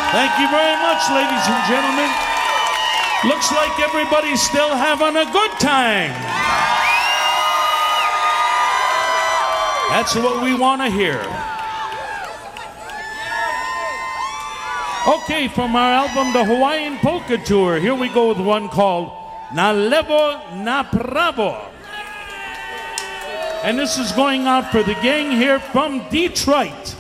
Thank you very much, ladies and gentlemen. Looks like everybody's still having a good time. That's what we want to hear. Okay, from our album, The Hawaiian Polka Tour, here we go with one called Na Levo Na Pravo. And this is going out for the gang here from Detroit.